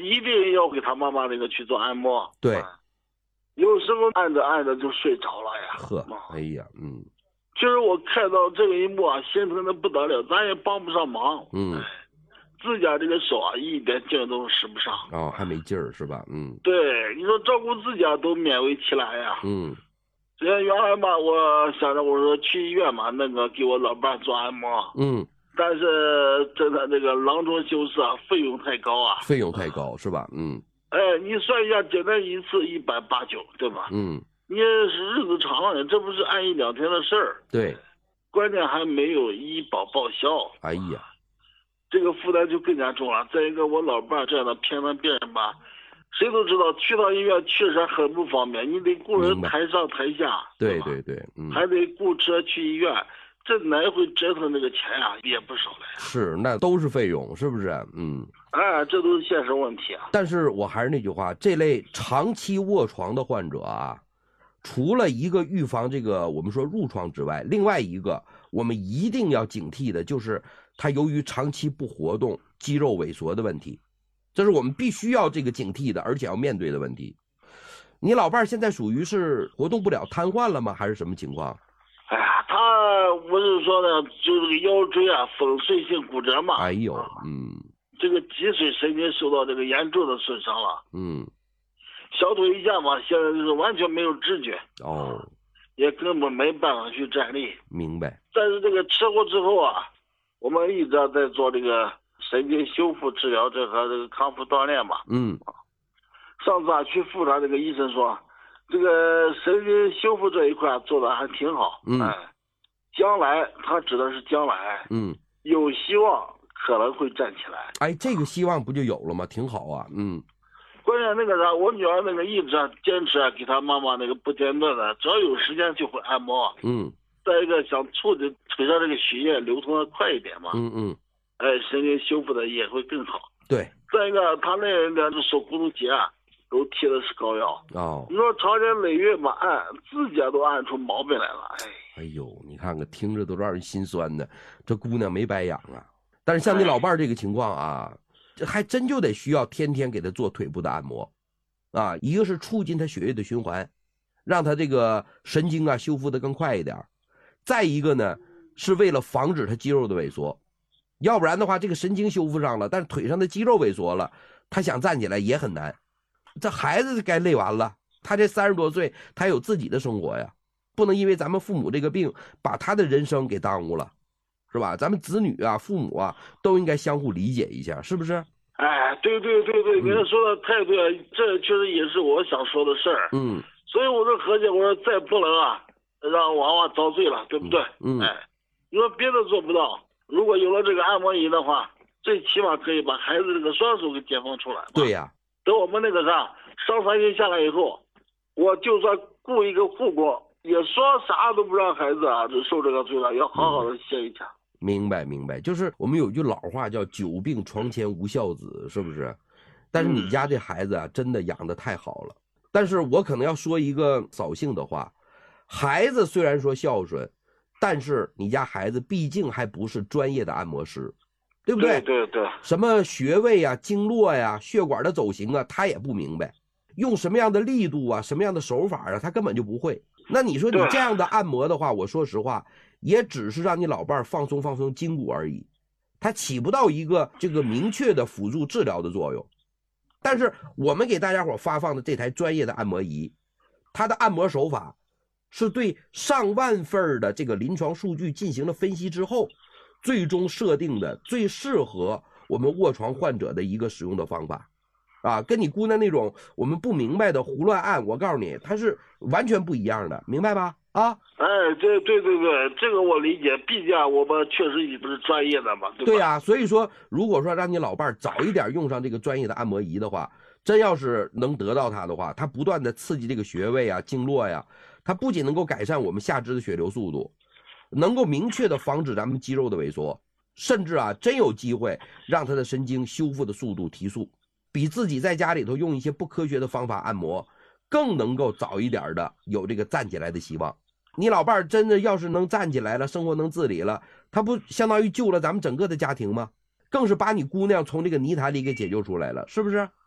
一定要给他妈妈那个去做按摩。 对， 有时候按着按着就睡着了呀。 呵，哎呀， 其实我看到这个一幕啊，心疼的不得了，咱也帮不上忙。自家这个手啊，一点劲都使不上。 哦，还没劲儿是吧？ 对，你说照顾自家都勉为其难呀。原来吧，我想着我说去医院嘛，那个给我老伴做按摩。但是真的这个囊中羞涩啊，费用太高啊。 费用太高是吧？ 你算一下，简单一次189，对吧？你日子长了，这不是按1、2天的事儿。 对， 关键还没有医保报销。 哎呀， 这个负担就更加重了。再一个，我老伴这样的偏瘫病人吧，谁都知道去到医院确实很不方便，你得雇人抬上抬下， 对， 还得雇车去医院，这来回折腾这个钱呀，也不少了呀。 是，那都是费用，是不是？ 这都是现实问题啊。 但是我还是那句话，这类长期卧床的患者啊，除了一个预防这个我们说褥疮之外，另外一个我们一定要警惕的就是他由于长期不活动，肌肉萎缩的问题，这是我们必须要这个警惕的，而且要面对的问题。你老伴现在属于是活动不了瘫痪了吗？还是什么情况？ 他不是说呢，就这个腰椎啊粉碎性骨折嘛。 哎呦， 这个脊髓神经受到这个严重的损伤了。小腿一下嘛，现在就是完全没有知觉。也根本没办法去站立。 明白。 但是这个车祸之后啊，我们一直在做这个神经修复治疗，这和这个康复锻炼嘛。上次去复查，这个医生说，这个神经修复这一块做的还挺好。将来他指的是将来。有希望可能会站起来。 哎，这个希望不就有了吗？挺好啊。 关键那个啥，我女儿那个一直坚持给她妈妈那个不间断的，只要有时间就会按摩。再一个想促进腿上这个血液流通的快一点嘛。神经修复的也会更好。 对。 再一个，她那两只手骨头节啊，都贴的是膏药。你说长年累月嘛按，自己都按出毛病来了。 哎呦，你看看，听着都让人心酸的，这姑娘没白养啊。但是像你老伴这个情况啊，这还真就得需要天天给他做腿部的按摩啊。一个是促进他血液的循环，让他这个神经啊修复的更快一点。再一个呢，是为了防止他肌肉的萎缩，要不然的话，这个神经修复上了，但是腿上的肌肉萎缩了，他想站起来也很难。这孩子该累完了，他这30多岁，他有自己的生活呀，不能因为咱们父母这个病把他的人生给耽误了，是吧？咱们子女啊、父母啊，都应该相互理解一下，是不是？ 对，您说的太对了，这确实也是我想说的事儿。所以我说合计，我说再不能啊，让娃娃遭罪了，对不对？你说别的做不到，如果有了这个按摩仪的话，最起码可以把孩子这个双手给解放出来。 对呀。 等我们那个啥伤残期下来以后，我就算雇一个护工，也说啥都不让孩子啊受这个罪了，要好好的歇一下。 明白，就是我们有句老话叫久病床前无孝子，是不是？但是你家这孩子啊，真的养得太好了。但是我可能要说一个扫兴的话，孩子虽然说孝顺，但是你家孩子毕竟还不是专业的按摩师，对不对？ 对， 什么穴位啊、经络呀、血管的走形啊，他也不明白，用什么样的力度啊、什么样的手法啊，他根本就不会。那你说你这样的按摩的话，我说实话，也只是让你老伴放松筋骨而已，它起不到一个这个明确的辅助治疗的作用。但是我们给大家伙发放的这台专业的按摩仪，它的按摩手法是对上万份的这个临床数据进行了分析之后，最终设定的最适合我们卧床患者的一个使用的方法啊，跟你姑娘那种我们不明白的胡乱按，我告诉你，它是完全不一样的，明白吧？ 对，这个我理解，毕竟我们确实也不是专业的嘛，对吧？ 对呀，所以说，如果说让你老伴早一点用上这个专业的按摩仪的话，真要是能得到它的话，它不断的刺激这个穴位啊、经络呀，它不仅能够改善我们下肢的血流速度，能够明确的防止咱们肌肉的萎缩，甚至啊，真有机会让它的神经修复的速度提速，比自己在家里头用一些不科学的方法按摩，更能够早一点的有这个站起来的希望。你老伴儿真的要是能站起来了，生活能自理了，他不相当于救了咱们整个的家庭吗？更是把你姑娘从这个泥潭里给解救出来了，是不是？